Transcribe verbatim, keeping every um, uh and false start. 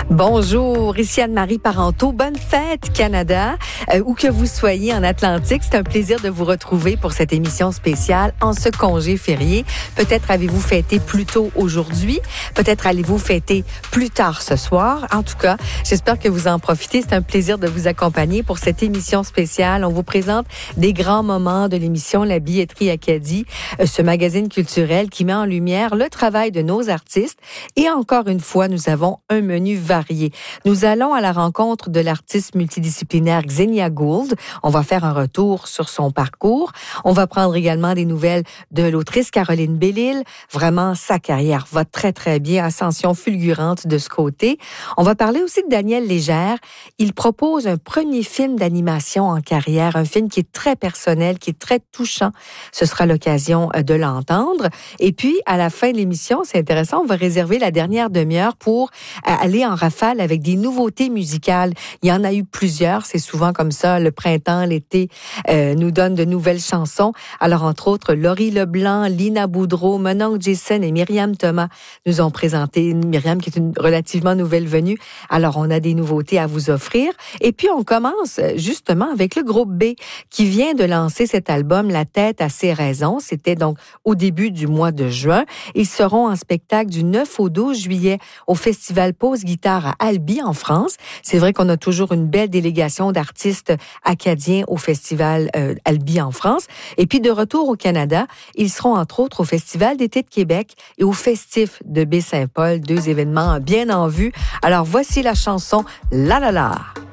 Bonjour, ici Anne-Marie Parenteau. Bonne fête, Canada, euh, où que vous soyez en Atlantique. C'est un plaisir de vous retrouver pour cette émission spéciale en ce congé férié. Peut-être avez-vous fêté plus tôt aujourd'hui. Peut-être allez-vous fêter plus tard ce soir. En tout cas, j'espère que vous en profitez. C'est un plaisir de vous accompagner pour cette émission spéciale. On vous présente des grands moments de l'émission La Billetterie Acadie, euh, ce magazine culturel qui met en lumière le travail de nos artistes. Et encore une fois, nous avons un menu varié. Nous allons à la rencontre de l'artiste multidisciplinaire Xenia Gould. On va faire un retour sur son parcours. On va prendre également des nouvelles de l'autrice Caroline Bellil. Vraiment, sa carrière va très, très bien. Ascension fulgurante de ce côté. On va parler aussi de Daniel Légère. Il propose un premier film d'animation en carrière, un film qui est très personnel, qui est très touchant. Ce sera l'occasion de l'entendre. Et puis, à la fin de l'émission, c'est intéressant, on va réserver la dernière demi-heure pour aller en rafale avec des nouveautés musicales. Il y en a eu plusieurs, c'est souvent comme ça, le printemps, l'été euh, nous donne de nouvelles chansons. Alors, entre autres, Laurie Leblanc, Lina Boudreau, Manon Jason et Myriam Thomas nous ont présenté. Myriam qui est une relativement nouvelle venue. Alors, on a des nouveautés à vous offrir. Et puis, on commence justement avec le groupe B qui vient de lancer cet album La tête à ses raisons. C'était donc au début du mois de juin. Ils seront en spectacle du neuf au douze juillet au Festival Pause Guitare à Albi, en France. C'est vrai qu'on a toujours une belle délégation d'artistes acadiens au Festival euh, Albi en France. Et puis, de retour au Canada, ils seront entre autres au Festival d'été de Québec et au Festif de Baie-Saint-Paul, deux événements bien en vue. Alors, voici la chanson La La La.